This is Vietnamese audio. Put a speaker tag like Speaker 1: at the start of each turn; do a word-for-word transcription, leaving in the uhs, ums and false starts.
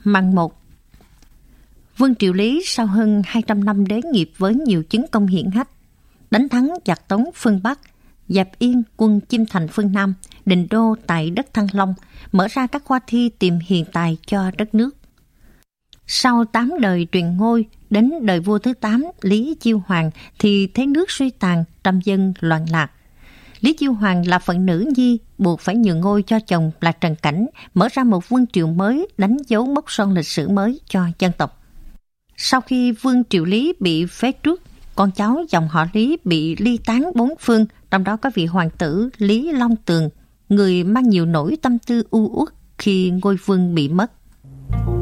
Speaker 1: Màn một. Vương Triệu Lý sau hơn hai trăm năm đế nghiệp với nhiều chiến công hiển hách, đánh thắng giặc Tống phương Bắc, dẹp yên quân Chiêm Thành phương Nam, định đô tại đất Thăng Long, mở ra các khoa thi tìm hiền tài cho đất nước. Sau tám đời truyền ngôi, đến đời vua thứ tám Lý Chiêu Hoàng thì thế nước suy tàn, trăm dân loạn lạc. Lý Chiêu Hoàng là phận nữ nhi, buộc phải nhường ngôi cho chồng là Trần Cảnh, mở ra một vương triều mới, đánh dấu mốc son lịch sử mới cho dân tộc. Sau khi Vương Triệu Lý bị phế truất, con cháu dòng họ Lý bị ly tán bốn phương, trong đó có vị hoàng tử Lý Long Tường, người mang nhiều nỗi tâm tư u uất khi ngôi vương bị mất.